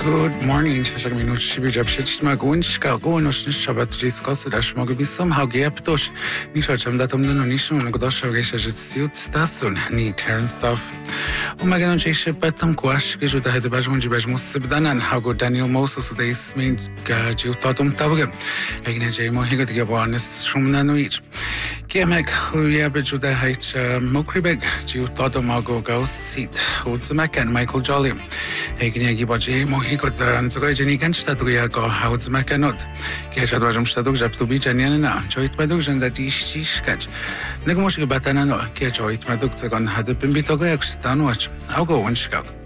Good morning, Shashak Minut Shibijab Shitma Gunshka, Gonos Shabat Jiscos, Dashmogabisum, how Gaptosh, Nishacham Datum Nishun, Godosha Resha Stasun, Neat hair and stuff. Umagan Jeshe Betam Quash, Gijuda had the Bajmunji Bajmus Sibdan, how good Daniel Moses, they smink Jutotum Tabuga, Agna J. Mohiga to give honest Shumnanuich. Kemek, who Yabajuda H. Mokribeg, Jutotomago Ghost Seat, Udzamak and Michael Jolly. Agna Gibaji Mohigot and Zogajani Ganstatuya go Houds Macanot. Keshadwajum Staduk Japtubi Janiana, Joit Madujan that ish catch. Negomoshi Batanano, Kejoit Maduk Zagon had the Pimbitogax, Danwatch. I'll go one Chicago.